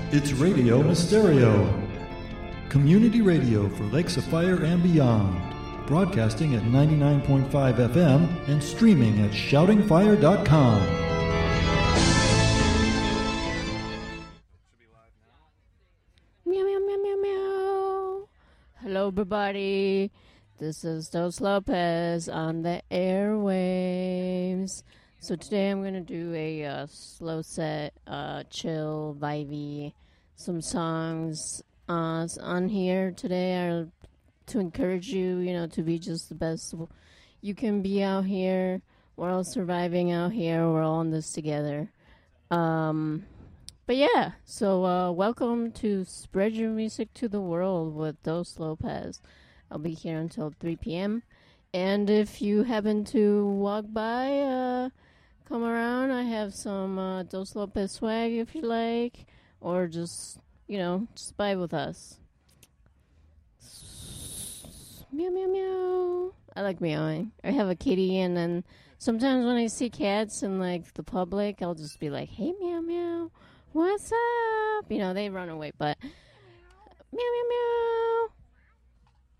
It's Radio Mysterio, community radio for Lakes of Fire and beyond, broadcasting at 99.5 FM and streaming at shoutingfire.com. Meow, meow, meow, meow, meow. Hello, everybody. This is Dos Lopez on the airwaves. So today I'm going to do a slow set, chill, vibey, some songs on here today are to encourage you, to be just the best you can be out here. We're all surviving out here. We're all in this together. But yeah, so welcome to Spread Your Music to the World with Dos Lopez. I'll be here until 3 p.m. And if you happen to walk by, come around. I have some Dos Lopez swag if you like. Or just, just vibe with us. Meow, meow, meow. I like meowing. I have a kitty, and then sometimes when I see cats in, the public, I'll just be like, hey, meow, meow. What's up? They run away, but meow, meow, meow.